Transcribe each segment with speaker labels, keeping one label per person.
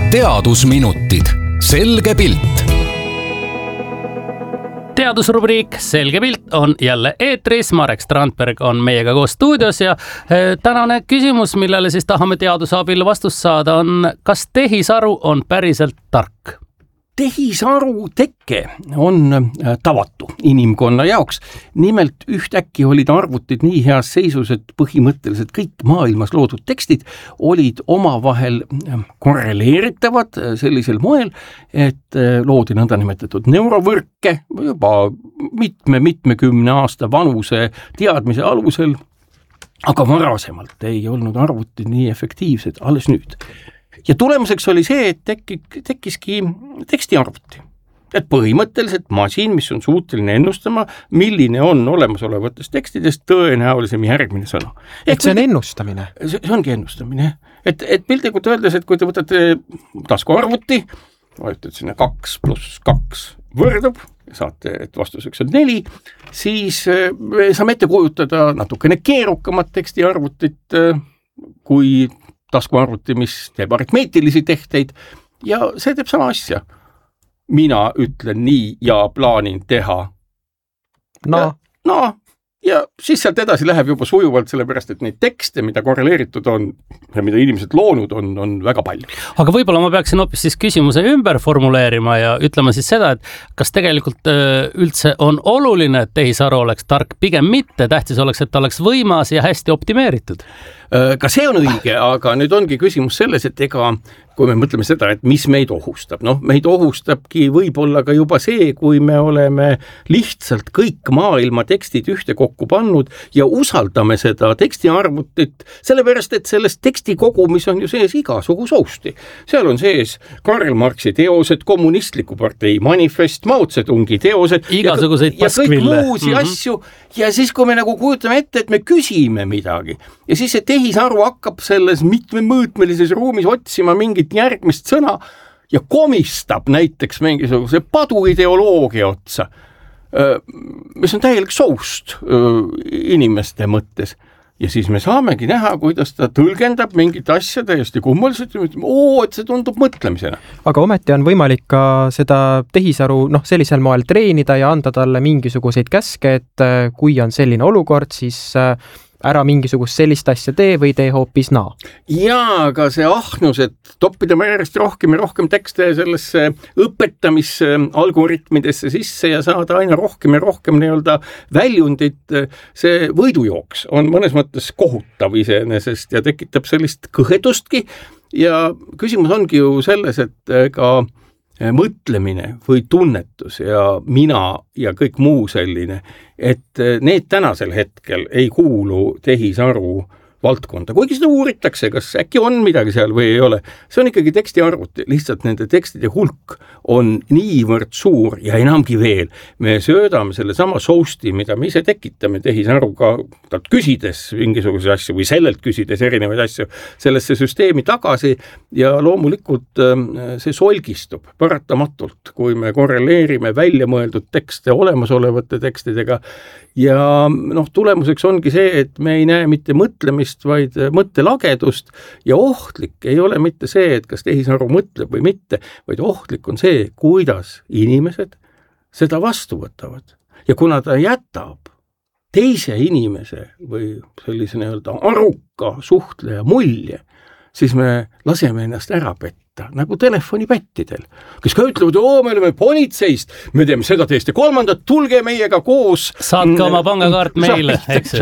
Speaker 1: teadusminutid, selge pilt.
Speaker 2: Teadusrubriik Selge pilt on jälle eetris. Marek Strandberg on meiega koos stuudios ja tänane küsimus, millele siis tahame teaduse abil vastust saada, on, kas tehisaru on päriselt tark?
Speaker 3: Tehisaru tekke on tavatu inimkonna jaoks. Nimelt ühtäkki olid arvutid nii heas seisus, et põhimõtteliselt kõik maailmas loodud tekstid olid omavahel korreleeritavad sellisel moel, et loodi nõndanimetatud neurovõrke juba mitmekümne aasta vanuse teadmise alusel, aga varasemalt ei olnud arvutid nii efektiivsed, alles nüüd. Ja tulemuseks oli see, et tekkiski tekstiarvuti. Et põhimõtteliselt masin, mis on suuteline ennustama, milline on olemasolevatest tekstidest tõenäolisem järgmine sõna.
Speaker 4: Et see on ennustamine?
Speaker 3: See ongi ennustamine. Et piltlikult öeldes, et kui te võtate taskuarvuti, vajutad sinna 2 + 2 võrdub, saate, et vastuseks on 4, siis saame ette kujutada natukene keerukamat tekstiarvutit kui taskuarvuti, mis teeb aritmeetilisi tehteid ja see teeb sama asja. Mina ütlen nii ja plaanin teha. Ja siis sealt edasi läheb juba sujuvalt, sellepärast et neid tekste, mida korreleeritud on ja mida inimesed loonud on väga palju.
Speaker 2: Aga võib-olla ma peaksin hoopis siis küsimuse ümber formuleerima ja ütlema siis seda, et kas tegelikult üldse on oluline, et tehisaru oleks tark, pigem mitte, tähtis oleks, et ta oleks võimas ja hästi optimeeritud.
Speaker 3: Ka see on õige, aga nüüd ongi küsimus selles, et kui me mõtleme seda, et mis meid ohustab, meid ohustabki võib-olla ka juba see, kui me oleme lihtsalt kõik maailma tekstid ühte kokku pannud ja usaldame seda tekstiarvutit, sellepärast, et sellest tekstikogumis on ju sees igasugu sousti. Seal on sees Karl Marxi teosed, kommunistliku partei manifest, Mao Zedongi teosed
Speaker 2: igasuguseid
Speaker 3: ja kõik muusi asju. Ja siis, kui me nagu kujutame ette, et me küsime midagi ja siis see tehisaru hakkab selles mitmemõõtmelises ruumis otsima mingit järgmist sõna ja komistab näiteks mingisuguse paduideoloogia otsa, mis on täielik soust inimeste mõttes. Ja siis me saamegi näha, kuidas ta tõlgendab mingit asja täiesti kummaliselt ja ütleme, et see tundub mõtlemisena.
Speaker 4: Aga ometi on võimalik ka seda tehisaru sellisel moel treenida ja anda talle mingisuguseid käske, et kui on selline olukord, siis ära mingisugust sellist asja tee või tee hoopis naa.
Speaker 3: Jaa, aga see ahnus, et toppida järjest rohkem ja rohkem tekste sellesse õpetamisalgoritmidesse sisse ja saada aina rohkem ja rohkem väljundit, see võidujooks on mõnes mõttes kohutav iseenesest ja tekitab sellist kõhedustki ja küsimus ongi ju selles, et ka mõtlemine või tunnetus ja mina ja kõik muu selline, et need tänasel hetkel ei kuulu tehisaru valdkonda, kuigi seda uuritakse, kas äkki on midagi seal või ei ole. See on ikkagi tekstiarvuti, lihtsalt nende tekstide hulk on niivõrd suur ja enamgi veel. Me söödame selle sama sousti, mida me ise tekitame tehisaruga, küsides mingisuguse asju või sellelt küsides erinevaid asju sellesse süsteemi tagasi ja loomulikult see solgistub paratamatult, kui me korreleerime välja mõeldud tekste olemasolevate tekstidega ja tulemuseks ongi see, et me ei näe mitte mõtlemist, vaid mõttelagedust ja ohtlik ei ole mitte see, et kas tehisaru mõtleb või mitte, vaid ohtlik on see, kuidas inimesed seda vastu võtavad. Ja kuna ta jätab teise inimese või sellise aruka suhtleja mulje, siis me laseme ennast ära petta, nagu telefonipättidel, kes ka ütlevad, me oleme politseist, me teeme seda teist ja kolmandat, tulge meiega koos.
Speaker 2: Saatke oma pangakaart meile.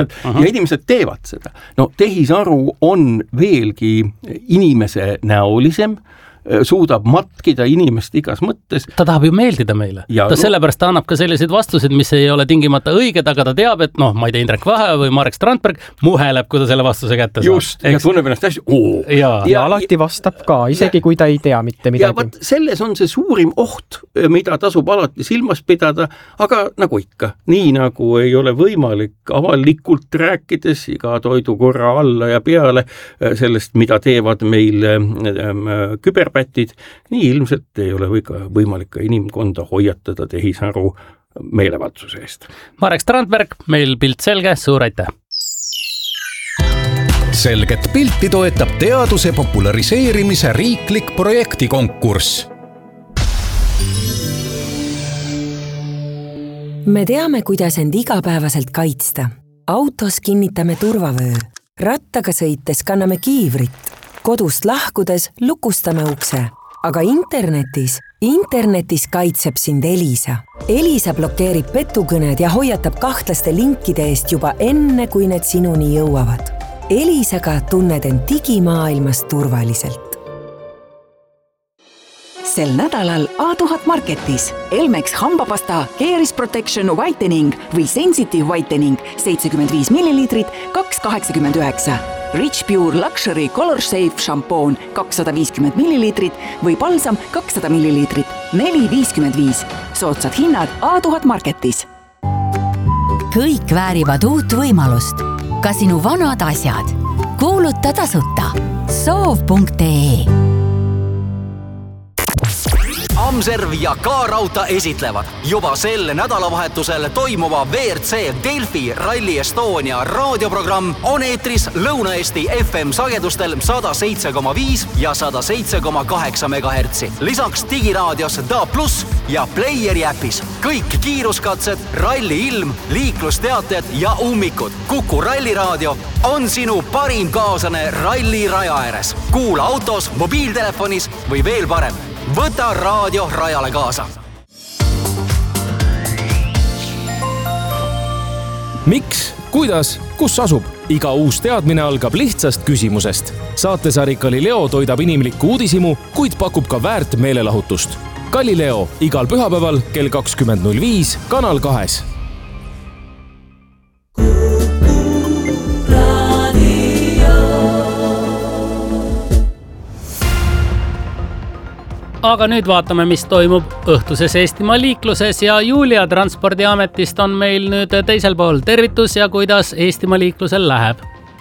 Speaker 3: Ja inimesed teevad seda. Tehisaru on veelgi inimese näolisem, suudab matkida inimest igas mõttes.
Speaker 2: Ta tahab ju meeldida meile. Sellepärast ta annab ka selliseid vastuseid, mis ei ole tingimata õiged, aga ta teab, et ma ei tea, Indrek Vahe või Marek Strandberg muheleb, kui ta selle vastuse kätte saab.
Speaker 3: Just, ja tunneb ennast hästi.
Speaker 4: Ja alati vastab ka, isegi kui ta ei tea mitte midagi.
Speaker 3: Ja selles on see suurim oht, mida tasub alati silmas pidada, aga nagu ikka, nii nagu ei ole võimalik avalikult rääkides iga toidukorra alla ja peale sellest, mida teevad meil küberpätid, nii ilmselt ei ole võimalik ka inimkonda hoiatada tehisaru meelevaldsuse eest.
Speaker 2: Marek Strandberg, meil pilt selge, suur aitäh!
Speaker 1: selget pilti toetab teaduse populariseerimise riiklik projektikonkurss.
Speaker 5: Me teame, kuidas end igapäevaselt kaitsta. Autos kinnitame turvavöö. Rattaga sõites kanname kiivrit. Kodust lahkudes lukustame ukse. Aga internetis kaitseb sind Elisa. Elisa blokeerib petukõned ja hoiatab kahtlaste linkide eest juba enne, kui need sinuni jõuavad. Elisaga tunned end digimaailmas turvaliselt.
Speaker 6: Sel nädalal A1000 Marketis Elmex hambapasta Caris Protection Whitening või Sensitive Whitening 75 ml 2,89. Rich Pure Luxury Color Safe šampoon 250 ml või palsam 200 ml 4,55. Soodsad hinnad A1000 Marketis.
Speaker 7: Kõik väärivad uut võimalust. Ka sinu vanad asjad. Kuuluta tasuta. soov.ee.
Speaker 8: Amserv ja K-Rauta esitlevad juba sel nädalavahetusel toimuva WRC Delfi Rally Estonia raadioprogramm on eetris Lõuna-Eesti FM sagedustel 107,5 ja 107,8 MHz. Lisaks digiraadios DA+ ja Playeri äpis. Kõik kiiruskatsed, ralli ilm, liiklusteated ja ummikud. Kuku ralliraadio on sinu parim kaaslane ralli raja ääres. Kuula autos, mobiiltelefonis või veel parem. Võta raadio rajale kaasa.
Speaker 9: Miks, kuidas, kus asub? Iga uus teadmine algab lihtsast küsimusest. Saatesari Galileo toidab inimlikku uudisimu, kuid pakub ka väärt meelelahutust. Galileo igal pühapäeval kell 20.05 Kanal 2.
Speaker 2: Aga nüüd vaatame, mis toimub õhtuses Eestimaa liikluses ja Julia Transpordiametist on meil nüüd teisel pool. Tervitus ja kuidas Eestimaa liiklusel läheb?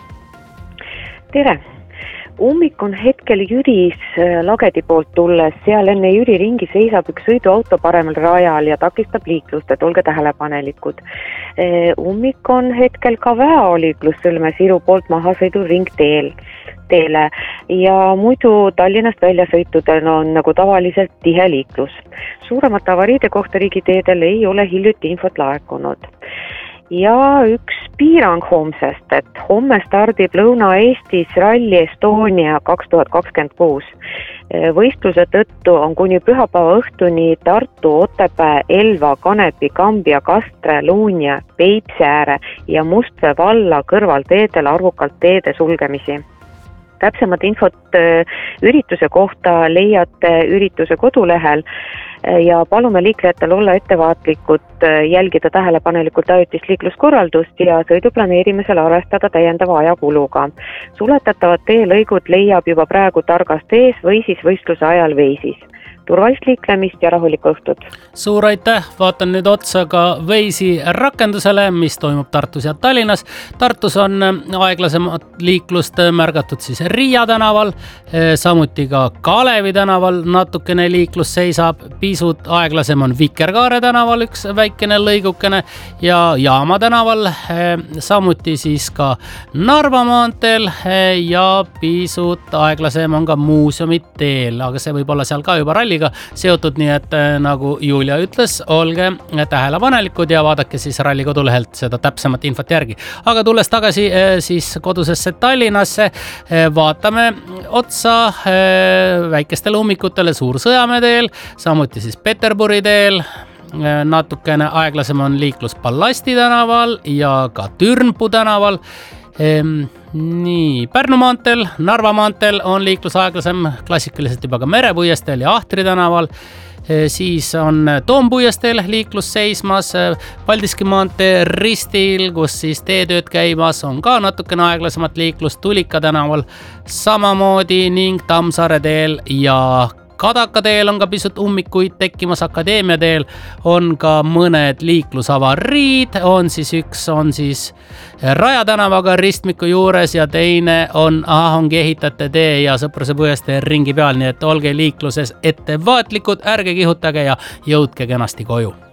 Speaker 10: Tere! Ummik on hetkel Jüris Lagedi poolt tulles. Seal enne Jüri ringi seisab üks sõiduauto paremal rajal ja takistab liiklust, et olge tähelepanelikud. Ummik on hetkel ka Väeoliiklus Sõlme-Siru poolt mahasõidu ringteele ja muidu Tallinnast väljasõitudel on nagu tavaliselt tihe liiklus. Suuremate avariide kohta riigiteedel ei ole hiljuti infot laekunud. Ja üks piirang homsest, et homme stardib Lõuna-Eestis Rally Estonia 2026. Võistluse tõttu on kuni pühapäeva õhtuni Tartu, Otepää, Elva, Kanepi, Kambja, Kastre, Luunja, Peipsiääre ja Mustvee valla kõrvalteedel arvukalt teede sulgemisi. Täpsemat infot ürituse kohta leiate ürituse kodulehel ja palume liiklejatel olla ettevaatlikud, jälgida tähelepanelikult ajutist liikluskorraldust ja sõidu planeerimisel arvestada täiendava ajakuluga. Suletatavad teelõigud leiab juba praegu targast ees või siis võistluse ajal Veisis. Turvalist liiklemist ja rahulikku õhtut.
Speaker 2: Suur aitäh, vaatan nüüd otsa ka Veisi rakendusele, mis toimub Tartus ja Tallinnas. Tartus on aeglasemat liiklust märgatud siis Riia tänaval, samuti ka Kalevi tänaval natukene liiklus seisab, pisut aeglasem on Vikerkaare tänaval üks väikene lõigukene ja Jaama tänaval, samuti siis ka Narva maanteel ja pisut aeglasem on ka Muuseumi teel, aga see võib olla seal ka juba ralli seotud, nii et nagu Julia ütles, olge tähelepanelikud ja vaadake siis ralli kodulehelt seda täpsemat infot järgi. Aga tulles tagasi siis kodusesse Tallinnasse, vaatame otsa väikestele ummikutele Suur-Sõjamäe teel, samuti siis Peterburi teel, natukene aeglasem on liiklus Ballasti tänaval ja ka Türnpu tänaval. Nii, Pärnu maanteel, Narva maanteel on liiklus aeglasem, klassikaliselt juba ka Merepuiesteel ja Ahtri tänaval. Siis on Toompuiesteel liiklus seismas, Paldiski maantee ristil, kus siis teetööd käimas on ka natukene aeglasemat liiklust Tulika tänaval samamoodi ning Tammsaare teel ja Kadaka teel on ka pisut ummikuid tekkimas, Akadeemia teel on ka mõned liiklusavariid, üks on siis Raja tänavaga ristmiku juures ja teine on Ahongi ehitajate tee ja Sõpruse puiestee ringi peal, nii et olge liikluses ettevaatlikud, ärge kihutage ja jõudke kenasti koju.